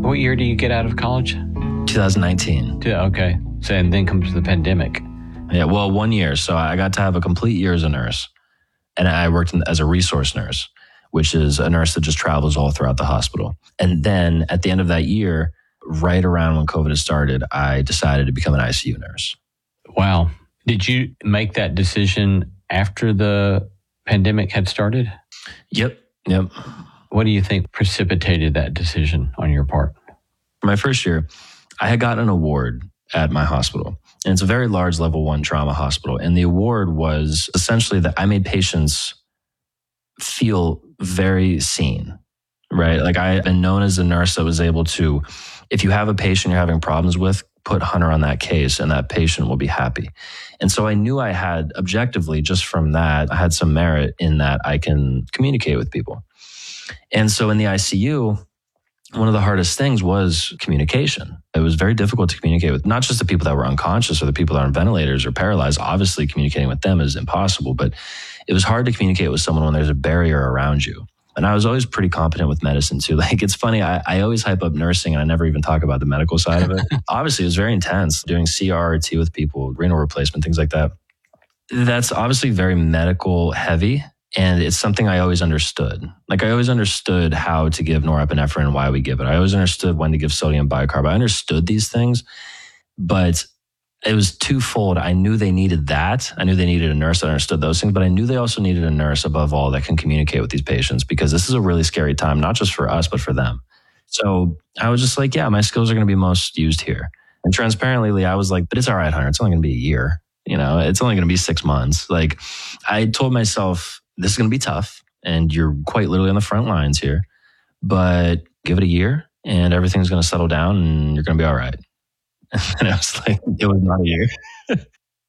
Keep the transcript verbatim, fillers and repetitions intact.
What year do you get out of college? twenty nineteen. Okay. So, and then comes the pandemic. Yeah, well, one year. So I got to have a complete year as a nurse. And I worked in, as a resource nurse, which is a nurse that just travels all throughout the hospital. And then at the end of that year, right around when COVID had started, I decided to become an I C U nurse. Wow. Did you make that decision after the pandemic had started? Yep. Yep. What do you think precipitated that decision on your part? My first year, I had gotten an award at my hospital. And it's a very large level one trauma hospital. And the award was essentially that I made patients feel very seen, right? Like I had been known as a nurse that was able to, if you have a patient you're having problems with, put Hunter on that case and that patient will be happy. And so I knew I had objectively, just from that, I had some merit in that I can communicate with people. And so in the I C U, one of the hardest things was communication. It was very difficult to communicate with not just the people that were unconscious or the people that are on ventilators or paralyzed. Obviously, communicating with them is impossible, but it was hard to communicate with someone when there's a barrier around you. And I was always pretty competent with medicine too. Like, it's funny, I, I always hype up nursing and I never even talk about the medical side of it. Obviously, it was very intense doing C R or T with people, renal replacement, things like that. That's obviously very medical heavy. And it's something I always understood. Like I always understood how to give norepinephrine and why we give it. I always understood when to give sodium bicarb. I understood these things, but it was twofold. I knew they needed that. I knew they needed a nurse that understood those things, but I knew they also needed a nurse above all that can communicate with these patients because this is a really scary time, not just for us, but for them. So I was just like, yeah, my skills are going to be most used here. And transparently, I was like, but it's all right, Hunter. It's only going to be a year. You know, it's only going to be six months. Like I told myself, this is going to be tough and you're quite literally on the front lines here, but give it a year and everything's going to settle down and you're going to be all right. And I was like, it was not a year.